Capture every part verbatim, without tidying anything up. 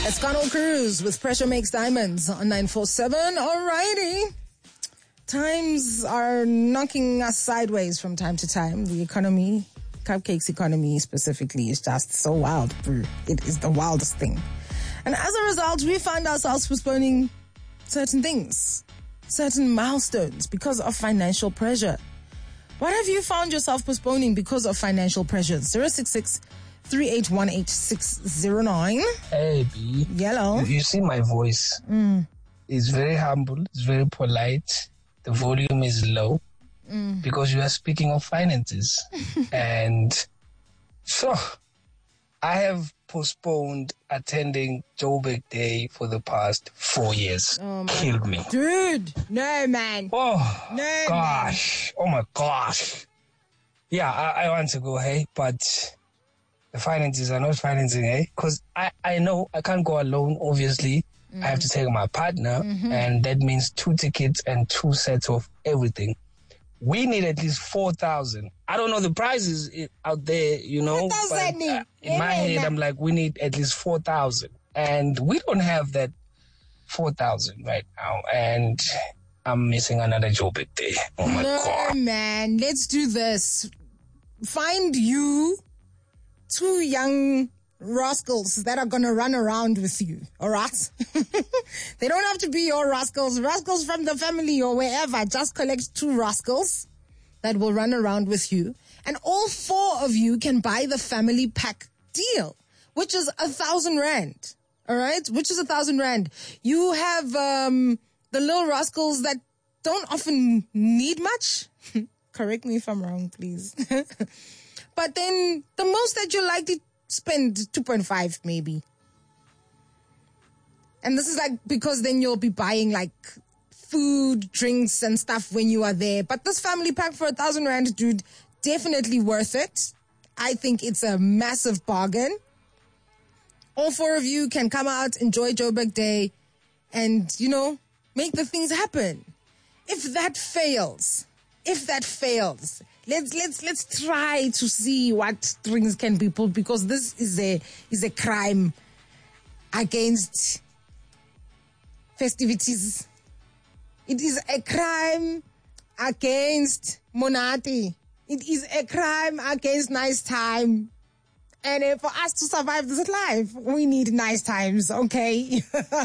It's Carnal Cruz with Pressure Makes Diamonds on nine four seven. Alrighty. Times are knocking us sideways from time to time. The economy, Cupcakes economy specifically, is just so wild. It is the wildest thing. And as a result, we find ourselves postponing certain things, certain milestones because of financial pressure. What have you found yourself postponing because of financial pressures? zero six six, three eight one, eight six zero nine. Hey, B. Yellow. You see my voice. Mm. It's very humble. It's very polite. The volume is low mm. because you are speaking of finances. And so I have postponed attending Joburg Day for the past four years. Oh, Killed me. Dude, no, man. Oh, no, gosh. Man. Oh, my gosh. Yeah, I, I want to go, hey, but the finances are not financing, hey? Because I, I know I can't go alone, obviously. Mm. I have to take my partner, mm-hmm. and that means two tickets and two sets of everything. We need at least four thousand. I don't know the prices out there, you know. What does but that mean? In my head, I'm like, we need at least four thousand. And we don't have that four thousand right now. And I'm missing another Joburg Day. Oh, my no, God. Man, let's do this. Find you two young rascals that are going to run around with you, all right? They don't have to be your rascals. Rascals from the family or wherever. Just collect two rascals that will run around with you. And all four of you can buy the family pack deal, which is a thousand rand, all right? Which is a thousand rand. You have um, the little rascals that don't often need much. Correct me if I'm wrong, please. But then the most that you're likely to spend two point five maybe. And this is like because then you'll be buying like food, drinks and stuff when you are there. But this family pack for a thousand rand, dude, definitely worth it. I think it's a massive bargain. All four of you can come out, enjoy Joburg Day and, you know, make the things happen. If that fails, if that fails, Let's let's let's try to see what strings can be pulled, because this is a is a crime against festivities. It is a crime against monarchy. It is a crime against nice time. And uh, for us to survive this life, we need nice times, okay?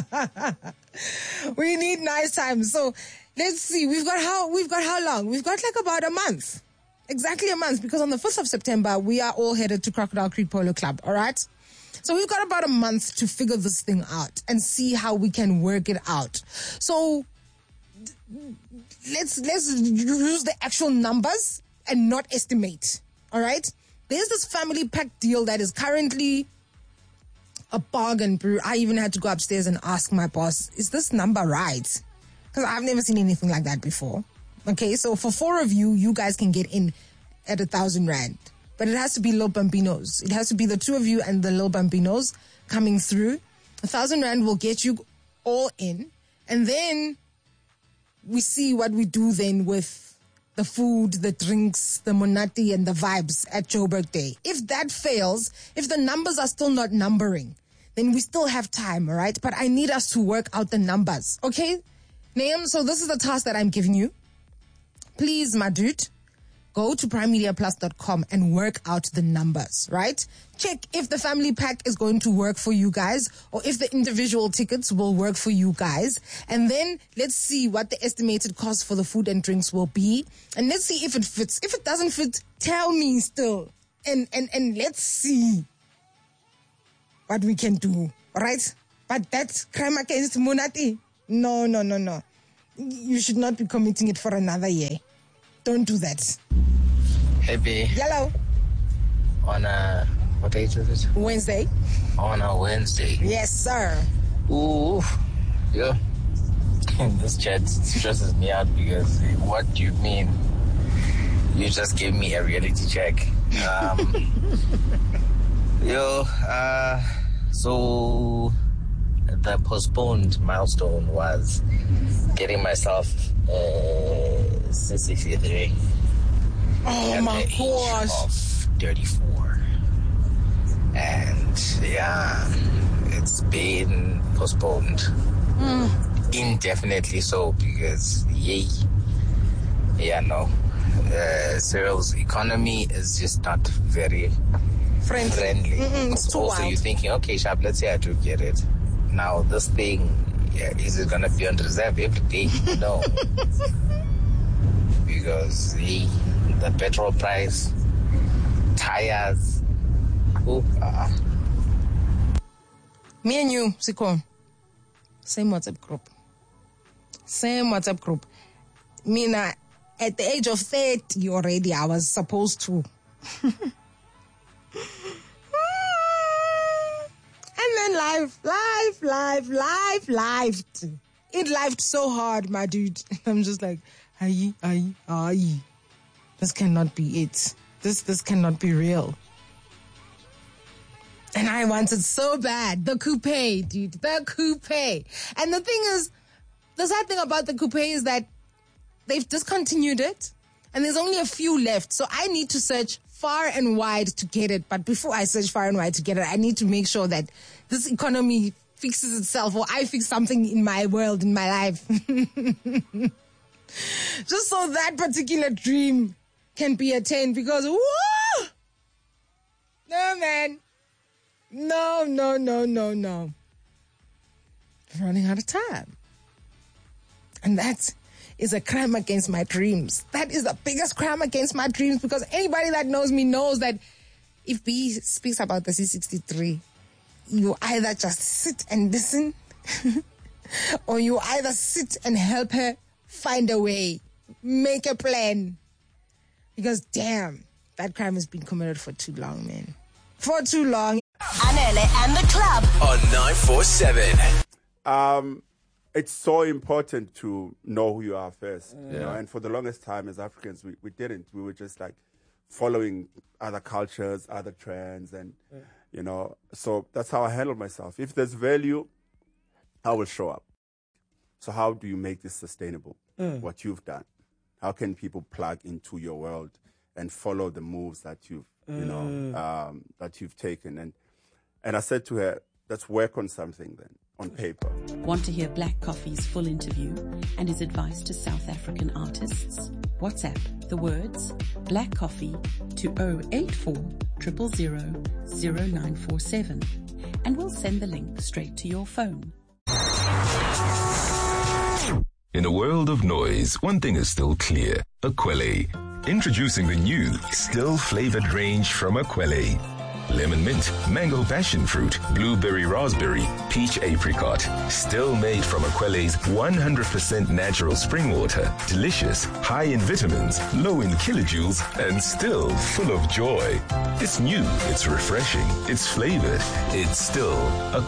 We need nice times. So let's see. We've got how we've got how long? We've got like about a month. Exactly a month, because on the fifth of September, we are all headed to Crocodile Creek Polo Club, all right? So we've got about a month to figure this thing out and see how we can work it out. So let's let's use the actual numbers and not estimate, all right? There's this family pack deal that is currently a bargain, bro. I even had to go upstairs and ask my boss, is this number right? Because I've never seen anything like that before. Okay, so for four of you, you guys can get in at a thousand rand. But it has to be Lil Bambinos. It has to be the two of you and the Lil Bambinos coming through. A thousand rand will get you all in. And then we see what we do then with the food, the drinks, the monati and the vibes at Joburg Day. If that fails, if the numbers are still not numbering, then we still have time, all right? But I need us to work out the numbers, okay? Naam, so this is the task that I'm giving you. Please, my dude, go to prime media plus dot com and work out the numbers, right? Check if the family pack is going to work for you guys or if the individual tickets will work for you guys. And then let's see what the estimated cost for the food and drinks will be. And let's see if it fits. If it doesn't fit, tell me still. And, and, and let's see what we can do, all right? But that's crime against monarchy. No, no, no, no. You should not be committing it for another year. Don't do that. Hey, B. Hello. On a, what date is it? Wednesday. On a Wednesday. Yes, sir. Ooh, yeah. This chat stresses me out because what do you mean? You just gave me a reality check. Um, yo, uh, so the postponed milestone was getting myself uh, C C C three. Oh at my the gosh. Age of thirty-four. And yeah, it's been postponed. Mm. Indefinitely so, because, yay. Yeah, no. Uh, Cyril's economy is just not very friendly. friendly. It's too also, wild. you're thinking, okay, Sharp, let's say I do get it. Now, this thing, yeah, is it going to be on reserve every day? No. Because the, the petrol price, tires, oh, uh, me and you, Siko, same WhatsApp group. Same WhatsApp group. Mina, at the age of thirty already, I was supposed to. And then life, life, life, life, life. It lifed so hard, my dude. I'm just like, aye, aye, aye. This cannot be it. This, this cannot be real. And I wanted so bad. The coupe, dude. The coupe. And the thing is, the sad thing about the coupe is that they've discontinued it. And there's only a few left. So I need to search far and wide to get it. But before I search far and wide to get it, I need to make sure that this economy fixes itself, or I fix something in my world, in my life. Just so that particular dream can be attained. Because, whoa! No, man. No, no, no, no, no. I'm running out of time. And that is a crime against my dreams. That is the biggest crime against my dreams, because anybody that knows me knows that if B speaks about the C sixty-three, you either just sit and listen or you either sit and help her find a way, make a plan. Because damn, that crime has been committed for too long, man. For too long. Anele and the club on nine four seven. Um, it's so important to know who you are first, yeah. you know. And for the longest time, as Africans, we, we didn't. We were just like following other cultures, other trends, and yeah. you know. So that's how I handle myself. If there's value, I will show up. So how do you make this sustainable? Mm. What you've done, how can people plug into your world and follow the moves that you've, mm. you know, um, that you've taken? And and I said to her, let's work on something then, on paper. Want to hear Black Coffee's full interview and his advice to South African artists? WhatsApp the words Black Coffee to zero eight four zero zero zero zero nine four seven and we'll send the link straight to your phone. In a world of noise, one thing is still clear. Akwele. Introducing the new, still flavored range from Akwele. Lemon mint, mango passion fruit, blueberry raspberry, peach apricot. Still made from Akwele's one hundred percent natural spring water. Delicious, high in vitamins, low in kilojoules, and still full of joy. It's new, it's refreshing, it's flavored, it's still Akwele.